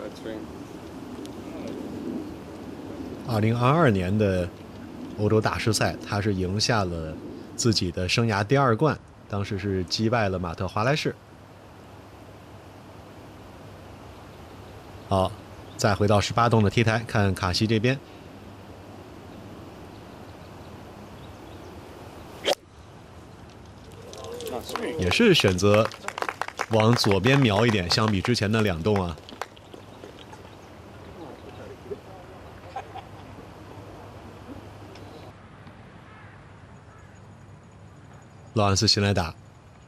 2022年的欧洲大师赛，他是赢下了自己的生涯第2冠，当时是击败了马特·华莱士。好，再回到18洞的 T 台，看卡西这边。也是选择往左边瞄一点，相比之前的2洞啊。劳伦斯先来打，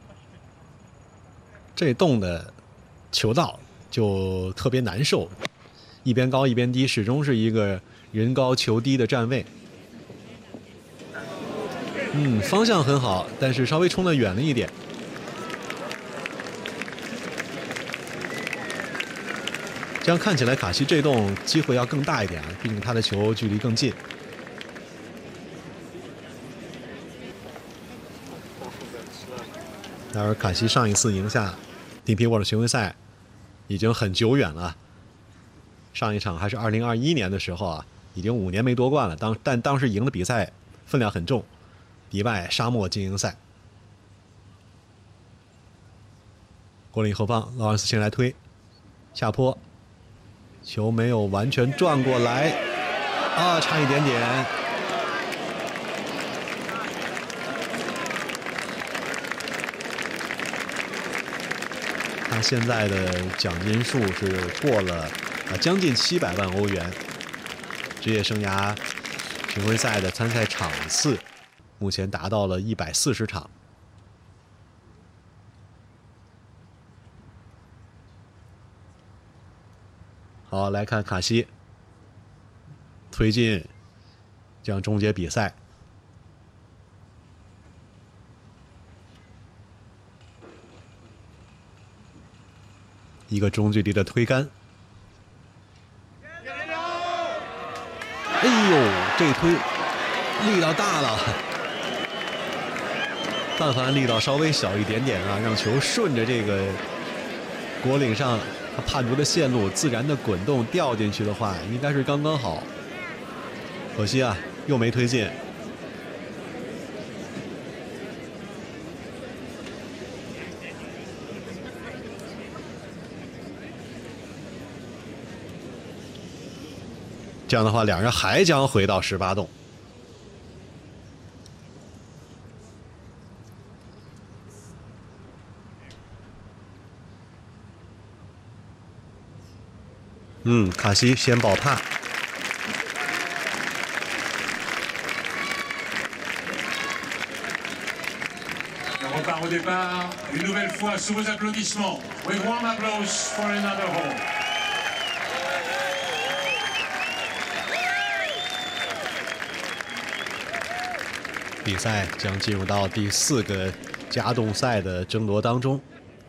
这洞的球道就特别难受，一边高一边低，始终是一个人高球低的站位。方向很好，但是稍微冲得远了一点。这样看起来，卡西这洞机会要更大一点啊，毕竟他的球距离更近。待会儿卡西上一次赢下丁皮沃的巡回赛已经很久远了，上一场还是2021年的时候啊，已经5年没夺冠了。但当时赢的比赛分量很重，迪拜沙漠精英赛。果岭后方，劳伦斯先来推，下坡，球没有完全转过来，差一点点。他现在的奖金数是过了将近700万欧元，职业生涯巡回赛的参赛场次目前达到了140场。好，来看卡西推进，将终结比赛。一个中距离的推杆，哎呦，这推力道大了，但凡力道稍微小一点点啊，让球顺着这个果岭上他判读的线路自然的滚动掉进去的话，应该是刚刚好。可惜啊，又没推进。这样的话，两人还将回到18洞。卡西先保帕。 On repart au départ, une nouvelle fois sous vos applaudissements. With warm applause for another hole. 比赛将进入到第4个加洞赛的争夺当中，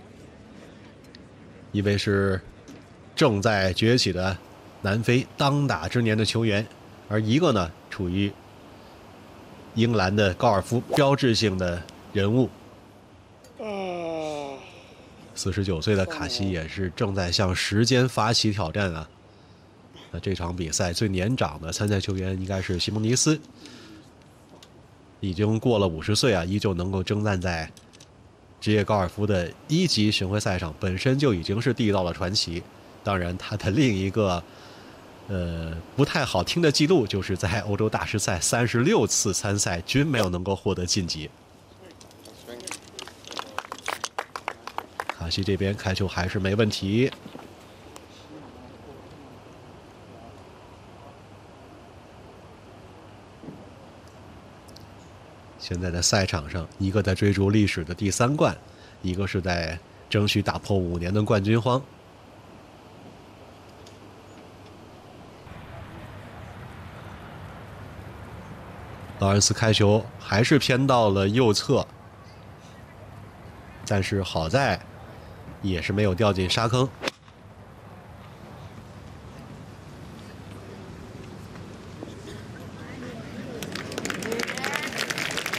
一位是正在崛起的南非当打之年的球员，而一个呢处于英格兰的高尔夫标志性的人物。49岁的卡西也是正在向时间发起挑战啊。那这场比赛最年长的参赛球员应该是西蒙尼斯，已经过了50岁啊，依旧能够征战在职业高尔夫的1级巡回赛上，本身就已经是地道的传奇。当然，他的另一个不太好听的记录，就是在欧洲大师赛36次参赛均没有能够获得晋级。卡西这边开球还是没问题。现在的赛场上，一个在追逐历史的第3冠，一个是在争取打破5年的冠军荒。劳伦斯开球还是偏到了右侧，但是好在也是没有掉进沙坑。